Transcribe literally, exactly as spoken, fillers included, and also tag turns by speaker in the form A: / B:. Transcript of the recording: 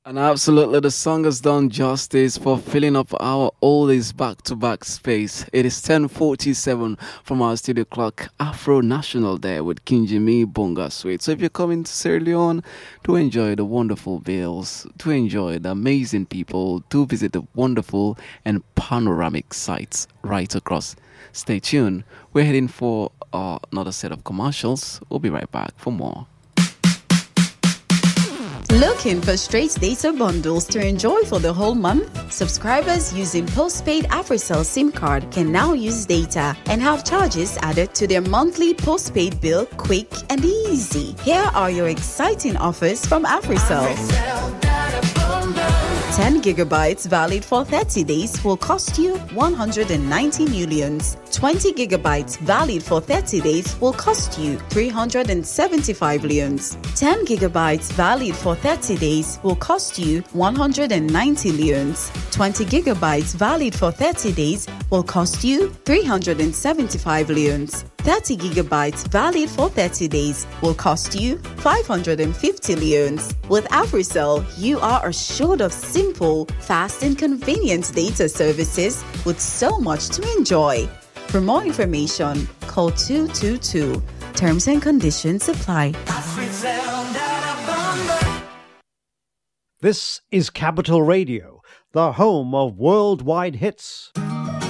A: And absolutely, the song has done justice for filling up our oldies back-to-back space. It is ten forty-seven from our studio clock, Afro National Day with Kinjimi Bonga Suite. So if you're coming to Sierra Leone to enjoy the wonderful vales, to enjoy the amazing people, to visit the wonderful and panoramic sites right across, stay tuned. We're heading for uh, another set of commercials. We'll be right back for more.
B: Looking for straight data bundles to enjoy for the whole month? Subscribers using postpaid AfriCell SIM card can now use data and have charges added to their monthly postpaid bill quick and easy. Here are your exciting offers from AfriCell. ten gigabytes valid for thirty days will cost you one hundred ninety millions. twenty gigabytes valid for thirty days will cost you three hundred seventy-five millions. ten gigabytes valid for thirty days will cost you one hundred ninety millions. twenty gigabytes valid for thirty days will cost you three hundred seventy-five millions. thirty gigabytes valid for thirty days will cost you five hundred fifty millions. With AfriCell, you are assured of simple, fast and convenient data services with so much to enjoy. For more information, call two two two. Terms and conditions apply.
C: This is Capital Radio, the home of worldwide hits.